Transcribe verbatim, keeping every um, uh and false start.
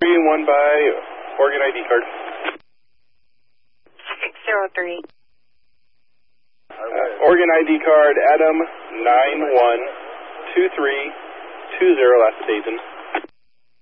three and one by Oregon I D card. six zero three. Uh, Oregon I D card, Adam nine one two three two zero, last Dayton.